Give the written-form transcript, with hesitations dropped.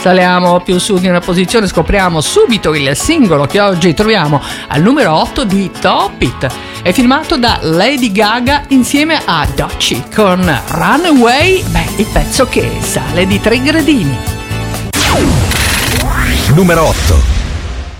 Saliamo più su di una posizione, scopriamo subito il singolo che oggi troviamo al numero 8 di Top It. È firmato da Lady Gaga insieme a Doechii con Runaway, il pezzo che sale di 3 gradini. Numero 8.